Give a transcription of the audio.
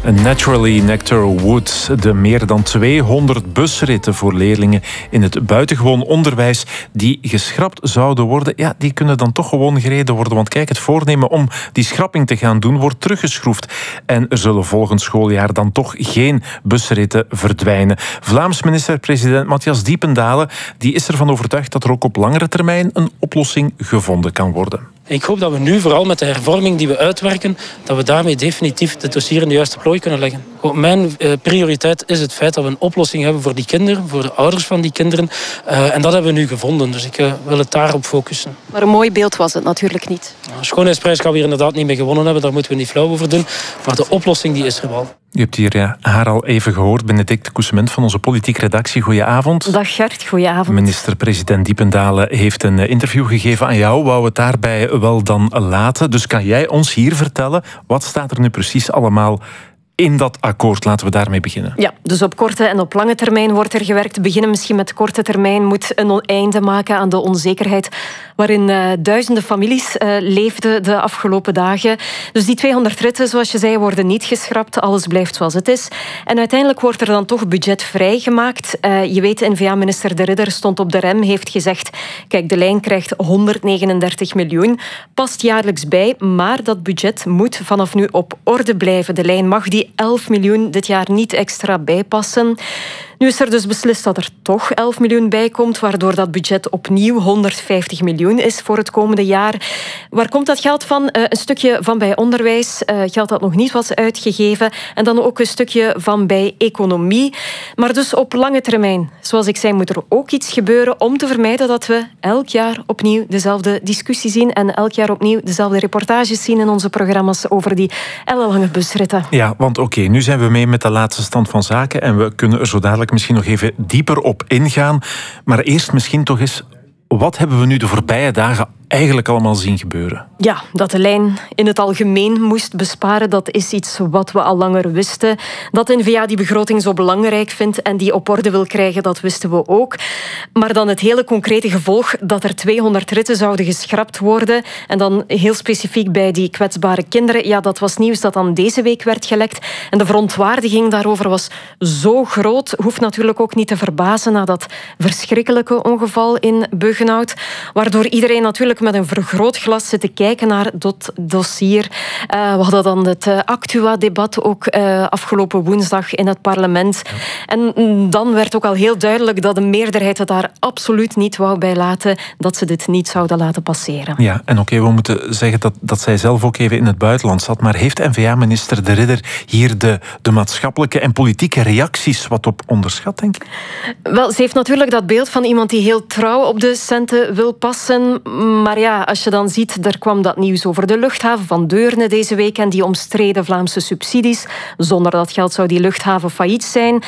Naturally Nectar Woods. De meer dan 200 busritten voor leerlingen in het buitengewoon onderwijs die geschrapt zouden worden, ja, die kunnen dan toch gewoon gereden worden. Want kijk, het voornemen om die schrapping te gaan doen wordt teruggeschroefd. En er zullen volgend schooljaar dan toch geen busritten verdwijnen. Vlaams minister-president Matthias Diependalen die is ervan overtuigd dat er ook op langere termijn een oplossing gevonden kan worden. Ik hoop dat we nu, vooral met de hervorming die we uitwerken, dat we daarmee definitief de dossier in de juiste plooi kunnen leggen. Mijn prioriteit is het feit dat we een oplossing hebben voor die kinderen, voor de ouders van die kinderen. En dat hebben we nu gevonden, dus ik wil het daarop focussen. Maar een mooi beeld was het natuurlijk niet. De schoonheidsprijs gaan we hier inderdaad niet mee gewonnen hebben, daar moeten we niet flauw over doen. Maar de oplossing die is er wel. U hebt hier haar al even gehoord, Benedicte Coussement van onze politieke redactie. Goedenavond. Dag Gert, goedenavond. Minister-president Diependalen heeft een interview gegeven aan jou. Wou het daarbij wel dan laten. Dus kan jij ons hier vertellen, wat staat er nu precies allemaal in dat akkoord? Laten we daarmee beginnen. Ja, dus op korte en op lange termijn wordt er gewerkt. Beginnen misschien met korte termijn moet een einde maken aan de onzekerheid waarin duizenden families leefden de afgelopen dagen. Dus die 200 ritten, zoals je zei, worden niet geschrapt. Alles blijft zoals het is. En uiteindelijk wordt er dan toch budget vrijgemaakt. Je weet, N-VA-minister De Ridder stond op de rem, heeft gezegd, kijk, de lijn krijgt 139 miljoen. Past jaarlijks bij, maar dat budget moet vanaf nu op orde blijven. De lijn mag die 11 miljoen dit jaar niet extra bijpassen. Nu is er dus beslist dat er toch 11 miljoen bij komt, waardoor dat budget opnieuw 150 miljoen is voor het komende jaar. Waar komt dat geld van? Een stukje van bij onderwijs, geld dat nog niet was uitgegeven. En dan ook een stukje van bij economie. Maar dus op lange termijn, zoals ik zei, moet er ook iets gebeuren om te vermijden dat we elk jaar opnieuw dezelfde discussie zien en elk jaar opnieuw dezelfde reportages zien in onze programma's over die ellenlange busritten. Ja, want oké, nu zijn we mee met de laatste stand van zaken en we kunnen er zo dadelijk misschien nog even dieper op ingaan. Maar eerst misschien toch eens, wat hebben we nu de voorbije dagen eigenlijk allemaal zien gebeuren? Ja, dat de lijn in het algemeen moest besparen, dat is iets wat we al langer wisten. Dat N-VA die begroting zo belangrijk vindt en die op orde wil krijgen, dat wisten we ook. Maar dan het hele concrete gevolg dat er 200 ritten zouden geschrapt worden en dan heel specifiek bij die kwetsbare kinderen, ja, dat was nieuws dat dan deze week werd gelekt. En de verontwaardiging daarover was zo groot, hoeft natuurlijk ook niet te verbazen na dat verschrikkelijke ongeval in Buggenhout, waardoor iedereen natuurlijk met een vergrootglas zitten kijken naar dat dossier. We hadden dan het Actua-debat ook afgelopen woensdag in het parlement. Ja. En dan werd ook al heel duidelijk dat de meerderheid het daar absoluut niet wou bij laten, dat ze dit niet zouden laten passeren. Ja, en oké, we moeten zeggen dat zij zelf ook even in het buitenland zat, maar heeft N-VA-minister De Ridder hier de maatschappelijke en politieke reacties wat op onderschat, denk ik? Wel, ze heeft natuurlijk dat beeld van iemand die heel trouw op de centen wil passen, maar ja, als je dan ziet, er kwam dat nieuws over de luchthaven van Deurne deze week en die omstreden Vlaamse subsidies. Zonder dat geld zou die luchthaven failliet zijn.